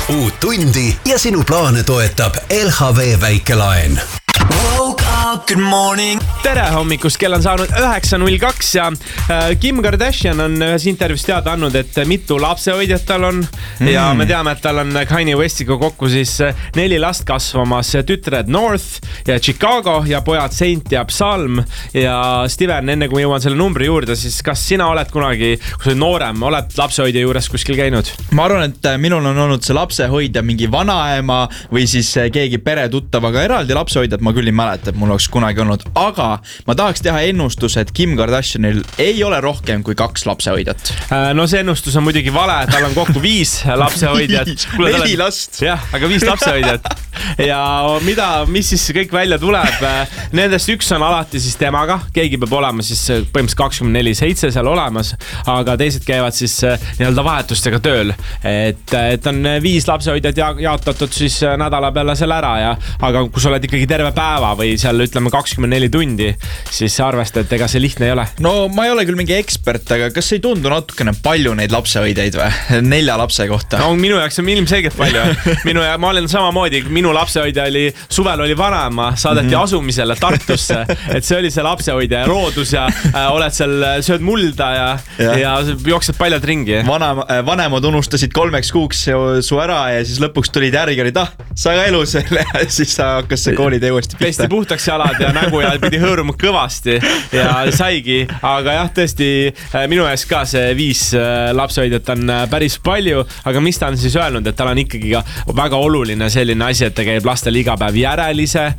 uut tundi ja sinu plaane toetab LHV väikelaen. Woke up, good morning. Tere hommikust, kell on saanud 9.02 ja Kim Kardashian on ühes intervjuus teada andnud, et mitu lapsehoidjat tal on ja me teame, et tal on Kanye Westiga kokku siis 4 last kasvamas, tütred North ja Chicago ja pojad Saint ja Psalm. Ja Steven, enne kui jõuan selle numbri juurde, siis kas sina oled kunagi, kui sa oled noorem, oled lapsehoidja juures kuskil käinud? Ma arvan, et minul on olnud see lapsehoidja mingi vanaema või siis keegi peretuttavaga eraldi lapsehoidjat, ma küll ei mäleta, et mul oleks kunagi olnud, aga ma tahaks teha ennustuse, et Kim Kardashianil ei ole rohkem kui 2 lapsehoidjat. No see ennustus on muidugi vale, tal on kokku 5 lapsehoidjat. 4 last. Jah, aga 5 lapsehoidjat. Ja mis siis kõik välja tuleb? Nendest üks on alati siis temaga, keegi peab olema siis põhimõtteliselt 24/7 seal olemas, aga teised käivad siis nii-öelda vahetustega tööl. Et on 5 lapsehoidjat jaotatud siis nädala peale seal ära ja aga kui sa oled ikkagi terve päeva või seal ütleme 24 tundi, siis arvesta, et ega see lihtne ei ole. No ma ei ole küll mingi ekspert, aga kas ei tundu natukene palju neid lapsehoidjaid või? 4 lapse kohta. No minu jaoks on ilmselgelt palju. Ma olen samamoodi, minu lapsehoidja oli, suvel oli vanaema, saadeti asumisele Tartusse, et see oli see lapsehoidja ja roodus ja oled seal, sööd mulda ja jooksed paljad ringi. Vanemad unustasid 3 kuuks su ära ja siis lõpuks tulid järgi, sa ka elus ja siis hakkas see koolitee uuesti pista. Pesti puhtaks jalad ja nägu ja pidi hõõruma kõvasti ja saigi, aga jah, tõesti minu ees ka see 5 lapsehoidjat on päris palju, aga mis ta on siis öelnud, et tal on ikkagi väga oluline selline asi, et ta käib lastel iga päev järelise